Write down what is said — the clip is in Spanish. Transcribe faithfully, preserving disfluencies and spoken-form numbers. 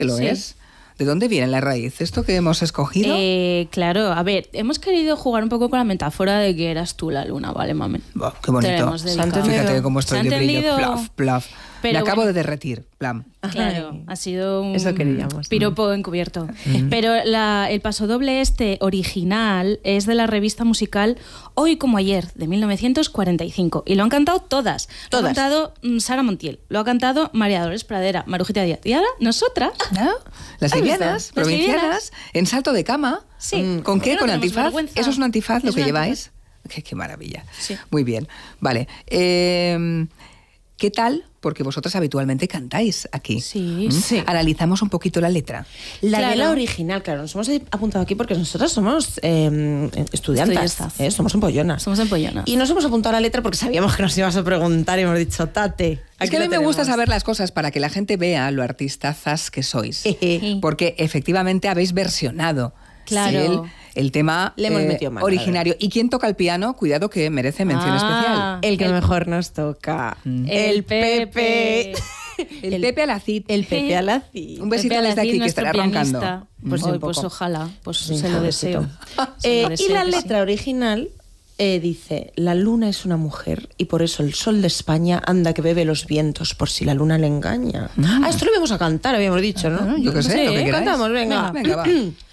que lo Sí. es. ¿De dónde viene la raíz? ¿Esto que hemos escogido? Eh, claro, a ver, hemos querido jugar un poco con la metáfora de que eras tú la luna, ¿vale, mamen? Oh, qué bonito. Te la hemos dedicado. Fíjate cómo ¿Se estoy ha de brillo. entendido? Plaf, plaf. Pero Me acabo bueno. de derretir. Plam. Claro, Ay, ha sido un eso queríamos. piropo encubierto. Pero la- el pasodoble este original es de la revista musical Hoy como ayer, de mil novecientos cuarenta y cinco. Y lo han cantado todas. Lo ha Todas. cantado mm, Sara Montiel, lo ha cantado María Dolores Pradera, Marujita Díaz. Y ahora nosotras. ¿No? Las ¿Has livianas, visto? provincianas, Las en salto de cama. Sí. Mm, ¿Con qué? No ¿Con tenemos antifaz? vergüenza. ¿Eso es un antifaz lo Es que un lleváis? Qué, qué maravilla. Sí. Muy bien. Vale. Eh, ¿Qué tal? Porque vosotras habitualmente cantáis aquí. Sí. ¿Mm? Sí. Analizamos un poquito la letra. La Claro. de la original, claro, nos hemos apuntado aquí porque nosotras somos eh, estudiantas, Estudiantas. ¿eh? Somos empollonas. Somos empollonas. Y nos hemos apuntado a la letra porque sabíamos que nos ibas a preguntar y hemos dicho, tate. Es aquí que a lo mí me gusta tenemos. saber las cosas para que la gente vea lo artistazas que sois. Sí. Porque efectivamente habéis versionado Claro. el, el tema Le hemos eh, metido mano, originario. ¿Y quién toca el piano? Cuidado que merece mención Ah. especial. El que El- mejor nos toca. El Pepe. El, el- Pepe Alacid. El Pepe Alacid. Un besito Pepe desde Alacid, aquí, que nuestro estará roncando. pianista. Pues Pues, sí, un pues poco. ojalá, pues Sí, se lo un deseo. besito. Se Eh, lo y deseo la que sí. letra original eh, dice, la luna es una mujer y por eso el sol de España anda que bebe los vientos por si la luna le engaña. Ah, esto lo íbamos a cantar, habíamos dicho, ¿no? Ah, yo qué sé, Sí, lo que queráis. Cantamos, venga. Venga, va.